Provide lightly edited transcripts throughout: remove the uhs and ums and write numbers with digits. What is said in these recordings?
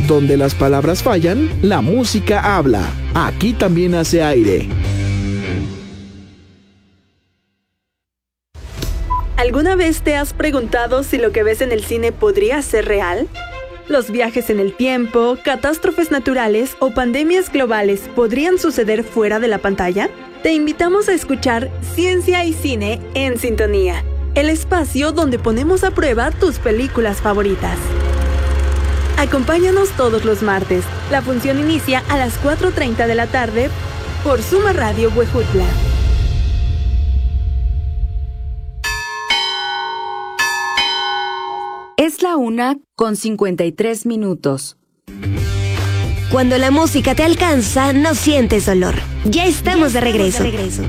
Donde las palabras fallan, la música habla. Aquí también hace aire. ¿Alguna vez te has preguntado si lo que ves en el cine podría ser real? ¿Los viajes en el tiempo, catástrofes naturales o pandemias globales podrían suceder fuera de la pantalla? Te invitamos a escuchar Ciencia y Cine en Sintonía, el espacio donde ponemos a prueba tus películas favoritas. Acompáñanos todos los martes. La función inicia a las 4:30 de la tarde por Suma Radio Huejutla. Es la 1:53. Cuando la música te alcanza, no sientes dolor. Ya estamos de regreso.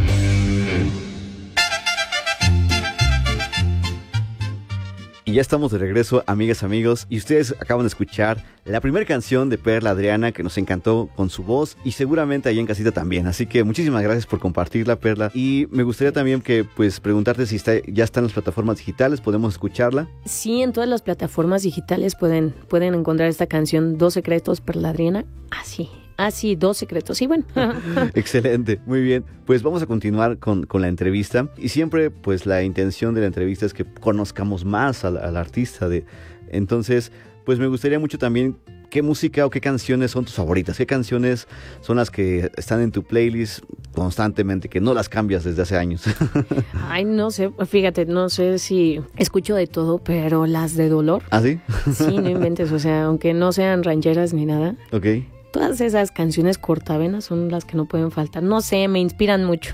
Y ya estamos de regreso, amigas, amigos, y ustedes acaban de escuchar la primera canción de Perla Adriana, que nos encantó con su voz, y seguramente ahí en casita también. Así que muchísimas gracias por compartirla, Perla. Y me gustaría también que, pues, preguntarte si ya está en las plataformas digitales, ¿podemos escucharla? Sí, en todas las plataformas digitales pueden encontrar esta canción, Dos Secretos, Perla Adriana. Así, Dos Secretos, sí, bueno. Excelente, muy bien. Pues vamos a continuar con la entrevista. Y siempre, pues, la intención de la entrevista es que conozcamos más al artista. Entonces, pues me gustaría mucho también qué música o qué canciones son tus favoritas. ¿Qué canciones son las que están en tu playlist constantemente, que no las cambias desde hace años? Ay, no sé, fíjate, no sé si escucho de todo, pero las de dolor. ¿Ah, sí? Sí, no inventes, o sea, aunque no sean rancheras ni nada. Ok. Todas esas canciones cortavenas son las que no pueden faltar. No sé, me inspiran mucho.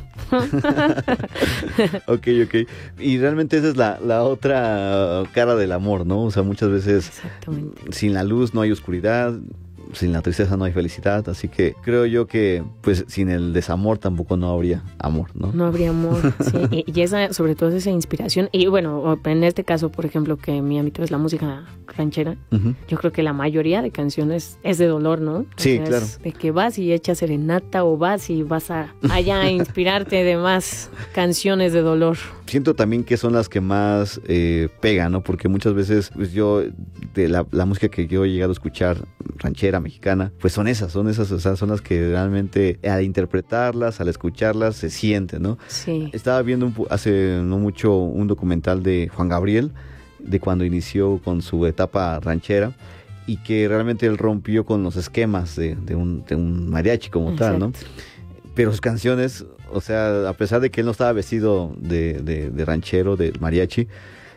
Ok. Y realmente esa es la otra cara del amor, ¿no? O sea, muchas veces sin la luz no hay oscuridad, sin la tristeza no hay felicidad, así que creo yo que pues sin el desamor tampoco no habría amor, ¿no? No habría amor, sí, y esa, sobre todo esa inspiración, y bueno, en este caso, por ejemplo, que mi ámbito es la música ranchera, yo creo que la mayoría de canciones es de dolor, ¿no? Sí, o sea, claro. De que vas y echas serenata o vas y vas allá a inspirarte de más canciones de dolor. Siento también que son las que más pegan, ¿no? Porque muchas veces, pues yo, de la música que yo he llegado a escuchar, ranchera, mexicana, pues son esas, o sea, son las que realmente al interpretarlas, al escucharlas, se sienten, ¿no? Sí. Estaba viendo hace no mucho un documental de Juan Gabriel, de cuando inició con su etapa ranchera, y que realmente él rompió con los esquemas de un mariachi como tal, ¿no? Pero sus canciones, o sea, a pesar de que él no estaba vestido de ranchero, de mariachi,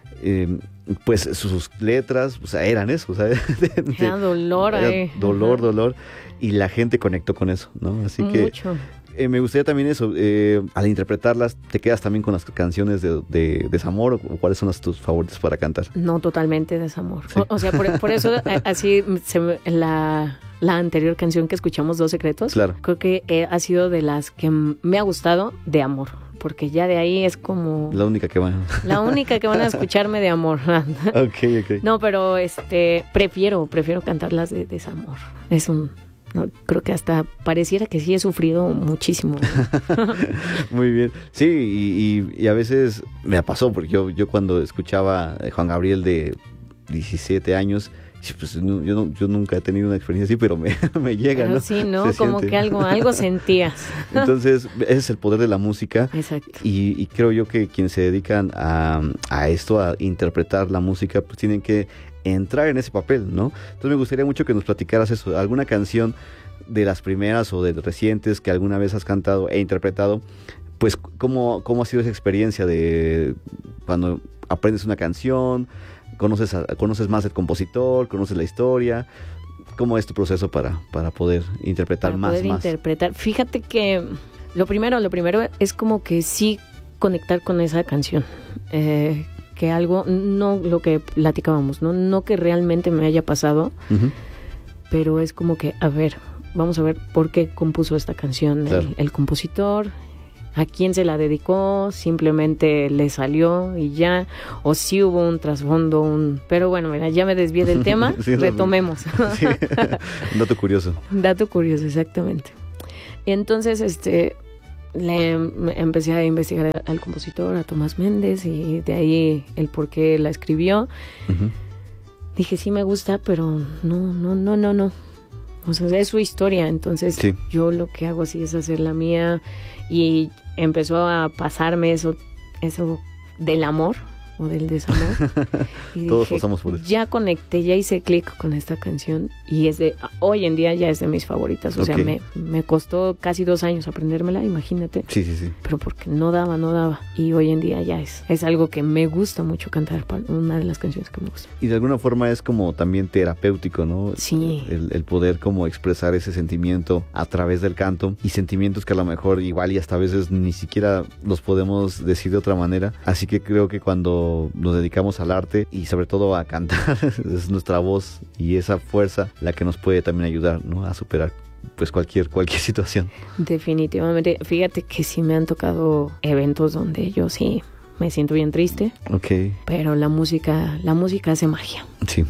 pues sus letras, o sea, eran eso, o sea, era dolor, dolor, y la gente conectó con eso, ¿no? Así mucho. Que me gustaría también eso, al interpretarlas, ¿te quedas también con las canciones de desamor, o cuáles son tus favoritas para cantar? No, totalmente desamor. Sí. O sea, por eso así la anterior canción que escuchamos, Dos Secretos, claro, creo que ha sido de las que me ha gustado de amor. Porque ya de ahí es como... La única que van a escucharme de amor. Ok. No, pero prefiero cantarlas de desamor. No, creo que hasta pareciera que sí he sufrido muchísimo. Muy bien. Sí, y a veces me pasó, porque yo cuando escuchaba a Juan Gabriel de 17 años... Pues yo nunca he tenido una experiencia así, pero me llega, pero ¿no? sí, ¿no? Como que algo sentías. Entonces, ese es el poder de la música. Exacto. Y creo yo que quienes se dedican a esto, a interpretar la música, pues tienen que entrar en ese papel, ¿no? Entonces me gustaría mucho que nos platicaras eso, alguna canción de las primeras o de recientes que alguna vez has cantado e interpretado, pues cómo ha sido esa experiencia de cuando aprendes una canción, conoces más del compositor, conoces la historia. ¿Cómo es tu proceso para poder interpretar más? Interpretar. Fíjate que lo primero es como que sí conectar con esa canción. Que algo, no lo que platicábamos, no que realmente me haya pasado, pero es como que, vamos a ver por qué compuso esta canción, claro, el compositor. ¿A quién se la dedicó? ¿Simplemente le salió y ya? ¿O sí hubo un trasfondo? Pero bueno, mira, ya me desvié del tema. Sí, retomemos. Sí. Dato curioso. Dato curioso, exactamente. Y entonces, empecé a investigar al compositor, a Tomás Méndez, y de ahí el por qué la escribió. dije, sí me gusta, pero no. O sea, es su historia, entonces Sí. yo lo que hago así es hacer la mía y empezó a pasarme eso del amor o del desamor. Y Todos dije, pasamos por eso. ya conecté, ya hice clic con esta canción y hoy en día ya es de mis favoritas. O sea, Ok. me costó casi 2 años aprendérmela, imagínate. Sí. Pero porque no daba. Y hoy en día ya es algo que me gusta mucho cantar, una de las canciones que me gusta. Y de alguna forma es como también terapéutico, ¿no? Sí. El poder como expresar ese sentimiento a través del canto y sentimientos que a lo mejor igual y hasta a veces ni siquiera los podemos decir de otra manera. Así que creo que cuando nos dedicamos al arte y sobre todo a cantar, es nuestra voz y esa fuerza la que nos puede también ayudar, ¿no? A superar pues cualquier situación. Definitivamente. Fíjate que sí me han tocado eventos donde yo sí me siento bien triste, Ok, pero la música hace magia. sí.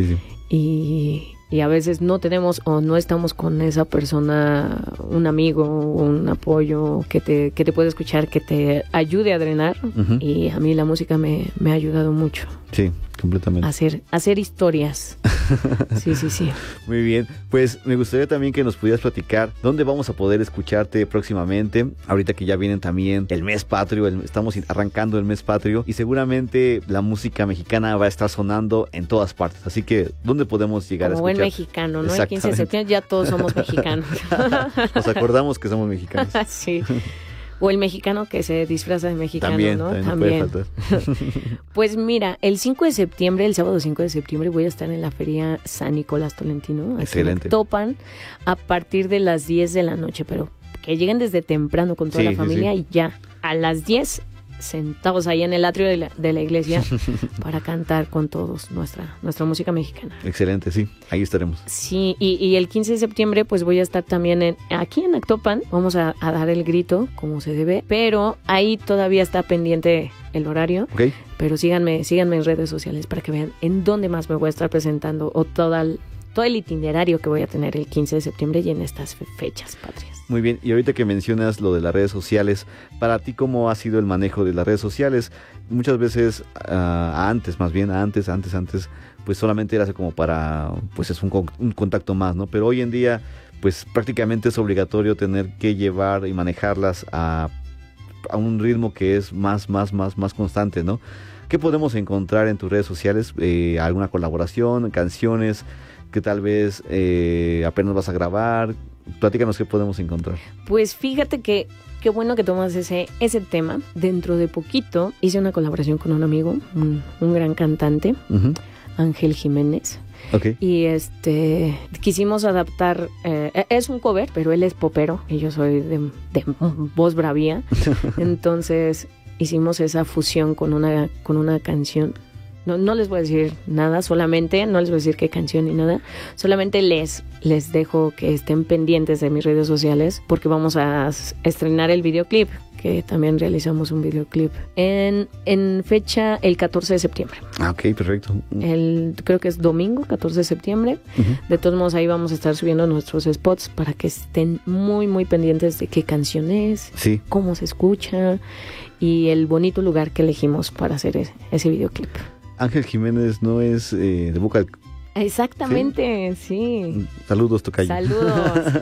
Y a veces no tenemos o no estamos con esa persona, un amigo, un apoyo que te puede escuchar, que te ayude a drenar. Ujú. Y a mí la música me ha ayudado mucho Sí, completamente. a hacer historias. Sí. Muy bien, pues me gustaría también que nos pudieras platicar dónde vamos a poder escucharte próximamente, ahorita que ya vienen también el mes patrio, estamos arrancando el mes patrio y seguramente la música mexicana va a estar sonando en todas partes, así que ¿dónde podemos llegar Como a buen escuchar? mexicano, ¿no? El 15 de septiembre ya todos somos mexicanos. Nos acordamos que somos mexicanos. Sí. O el mexicano que se disfraza de mexicano, También, ¿no? también no puede faltar. Pues mira, el 5 de septiembre, el sábado 5 de septiembre, voy a estar en la Feria San Nicolás Tolentino, aquí Excelente. en Actopan, a partir de las 10 de la noche, pero que lleguen desde temprano con toda Sí, la sí, familia sí. y ya, a las 10 sentados ahí en el atrio de la iglesia para cantar con todos nuestra música mexicana. Excelente, sí, ahí estaremos. Sí, y el 15 de septiembre pues voy a estar también aquí en Actopan, vamos a dar el grito como se debe, pero ahí todavía está pendiente el horario, ¿Ok? pero síganme en redes sociales para que vean en dónde más me voy a estar presentando o todo el itinerario que voy a tener el 15 de septiembre y en estas fechas patrias. Muy bien, y ahorita que mencionas lo de las redes sociales, para ti, ¿cómo ha sido el manejo de las redes sociales? Muchas veces, antes, pues solamente era como para, pues es un contacto más, ¿no? Pero hoy en día, pues prácticamente es obligatorio tener que llevar y manejarlas a un ritmo que es más constante, ¿no? ¿Qué podemos encontrar en tus redes sociales? ¿Alguna colaboración, canciones que tal vez apenas vas a grabar? Platícanos qué podemos encontrar. Pues fíjate que qué bueno que tomas ese tema. Dentro de poquito hice una colaboración con un amigo, un gran cantante, Uh-huh. Ángel Jiménez. Ok. Y quisimos adaptar, es un cover, pero él es popero y yo soy de voz bravía. Entonces hicimos esa fusión con una canción. No les voy a decir nada, solamente, no les voy a decir qué canción ni nada, solamente les dejo que estén pendientes de mis redes sociales porque vamos a estrenar el videoclip, que también realizamos un videoclip en fecha el 14 de septiembre. Ah, ok, perfecto. Creo que es domingo, 14 de septiembre. Uh-huh. De todos modos, ahí vamos a estar subiendo nuestros spots para que estén muy, muy pendientes de qué canción es, Sí, cómo se escucha y el bonito lugar que elegimos para hacer ese videoclip. Ángel Jiménez no es de Vocal. Exactamente, sí. Saludos, tocayo. Saludos.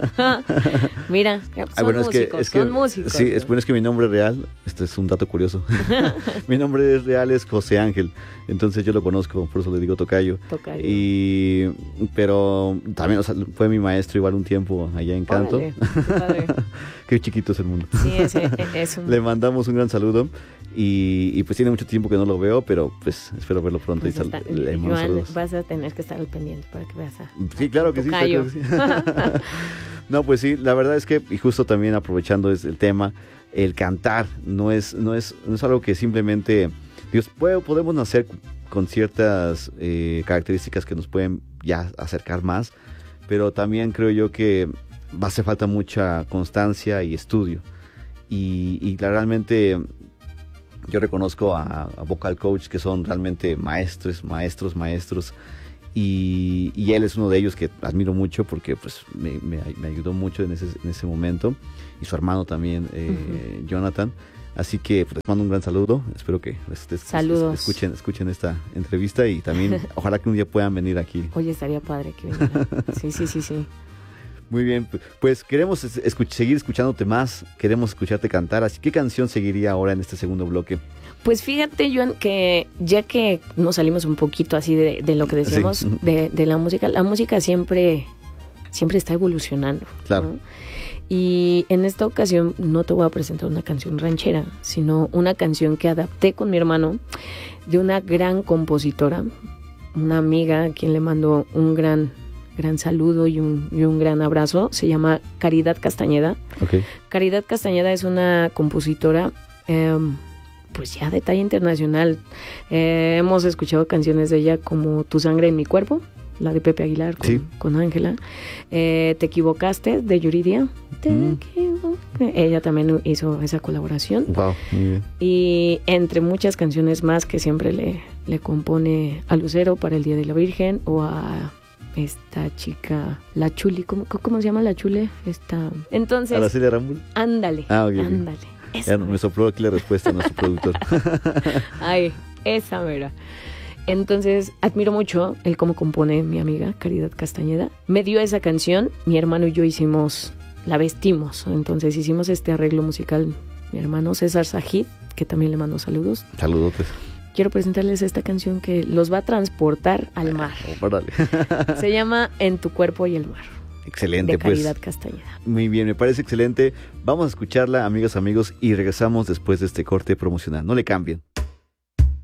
Mira, son músicos. Sí, es que mi nombre real, este es un dato curioso. Mi nombre real es José Ángel, entonces yo lo conozco, por eso le digo tocayo. Tocayo. Pero también, o sea, fue mi maestro igual un tiempo allá en canto. Órale, qué padre. Qué chiquito es el mundo. Sí, es un... Le mandamos un gran saludo y pues tiene mucho tiempo que no lo veo, pero pues espero verlo pronto. Pues y le mando Joan, saludos. vas a tener que estar al pendiente para que veas a Sí, claro que sí. tocayo. Claro que sí. No, pues sí, la verdad es que, y justo también aprovechando el tema, el cantar no es algo que simplemente, podemos nacer con ciertas características que nos pueden ya acercar más, pero también creo yo que hace falta mucha constancia y estudio. Y realmente yo reconozco a vocal coach que son realmente maestros. Y él es uno de ellos que admiro mucho porque pues me ayudó mucho en ese momento, y su hermano también, Uh-huh. Jonathan. Así que pues, les mando un gran saludo. Espero que Saludos. escuchen esta entrevista y también ojalá que un día puedan venir aquí. Oye, estaría padre que vinieran. Sí. Muy bien, pues queremos seguir escuchándote más, queremos escucharte cantar. Así, ¿qué canción seguiría ahora en este segundo bloque? Pues fíjate, Joan, que ya que nos salimos un poquito así de lo que decíamos, Sí. de la música siempre está evolucionando. Claro. ¿no? Y en esta ocasión no te voy a presentar una canción ranchera, sino una canción que adapté con mi hermano de una gran compositora, una amiga a quien le mando un gran saludo y un gran abrazo. Se llama Caridad Castañeda. Okay. Caridad Castañeda es una compositora pues ya de talla internacional. Hemos escuchado canciones de ella como Tu sangre en mi cuerpo, la de Pepe Aguilar con Ángela. Te equivocaste, de Yuridia. Te equivoqué. Ella también hizo esa colaboración. Wow, muy bien. Y entre muchas canciones más que siempre le compone a Lucero para el Día de la Virgen, o a esta chica, la Chuli, ¿cómo se llama la Chule? Entonces, ¿Araceli Arámbula? Ándale, Okay. ándale. Ya me sopló aquí la respuesta a nuestro productor. Ay, esa mera. Entonces, admiro mucho el cómo compone mi amiga Caridad Castañeda. Me dio esa canción, mi hermano y yo la vestimos. Entonces hicimos este arreglo musical, mi hermano César Sajid, que también le mando saludos. Saludotes. Quiero presentarles esta canción que los va a transportar al mar. Órale. Se llama En tu cuerpo y el mar. Excelente, de Caridad pues. Castañeda. Muy bien, me parece excelente. Vamos a escucharla, amigas, amigos, y regresamos después de este corte promocional. No le cambien.